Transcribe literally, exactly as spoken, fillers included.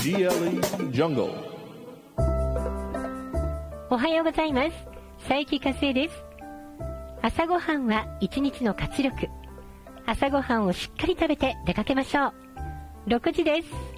ジーエルイー Jungle。 おはようございます。佐伯和恵です。朝ごはんは一日の活力。朝ごはんをしっかり食べて出かけましょう。ろくじです。